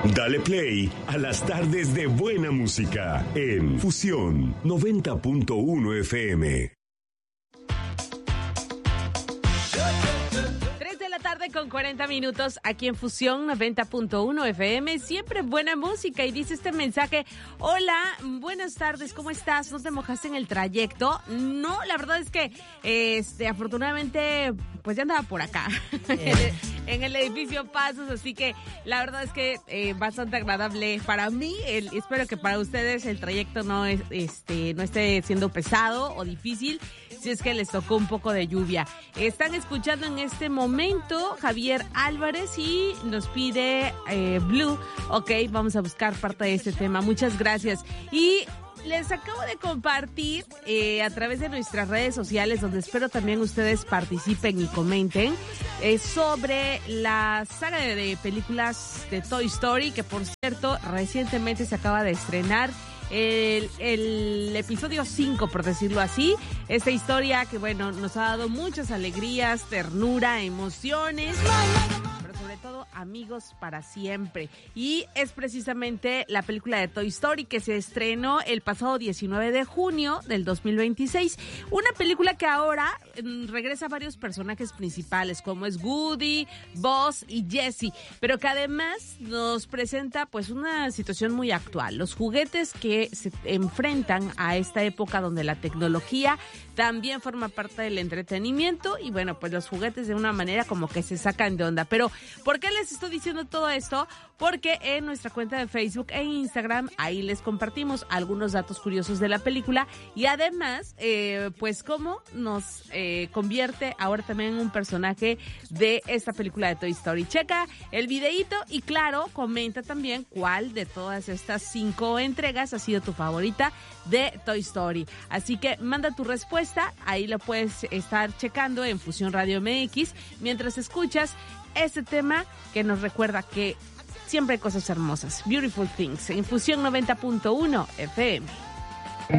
Dale play a las tardes de buena música en Fusión 90.1 FM. 3:40 p.m. aquí en Fusión 90.1 FM, siempre buena música. Y dice este mensaje: hola, buenas tardes, ¿cómo estás? ¿No te mojaste en el trayecto? No, la verdad es que afortunadamente pues ya andaba por acá en el edificio Pasos, así que la verdad es que bastante agradable para mí. Espero que para ustedes el trayecto no esté siendo pesado o difícil, si es que les tocó un poco de lluvia. Están escuchando en este momento Javier Álvarez y nos pide Blue. Ok, vamos a buscar parte de este tema. Muchas gracias. Y les acabo de compartir a través de nuestras redes sociales, donde espero también ustedes participen y comenten, sobre la saga de películas de Toy Story, que por cierto recientemente se acaba de estrenar el episodio 5, por decirlo así. Esta historia que, bueno, nos ha dado muchas alegrías, ternura, emociones, pero sobre todo amigos para siempre. Y es precisamente la película de Toy Story, que se estrenó el pasado 19 de junio del 2026. Una película que ahora regresa a varios personajes principales, como es Woody, Buzz y Jessie, pero que además nos presenta pues una situación muy actual. Los juguetes que se enfrentan a esta época donde la tecnología también forma parte del entretenimiento, y bueno, pues los juguetes de una manera como que se sacan de onda. Pero ¿por qué les estoy diciendo todo esto? Porque en nuestra cuenta de Facebook e Instagram, ahí les compartimos algunos datos curiosos de la película, y además pues cómo nos convierte ahora también en un personaje de esta película de Toy Story. Checa el videíto y claro, comenta también cuál de todas estas 5 entregas ha sido tu favorita de Toy Story. Así que manda tu respuesta, ahí lo puedes estar checando en Fusión Radio MX mientras escuchas este tema que nos recuerda que siempre hay cosas hermosas. Beautiful Things en Fusión 90.1 FM.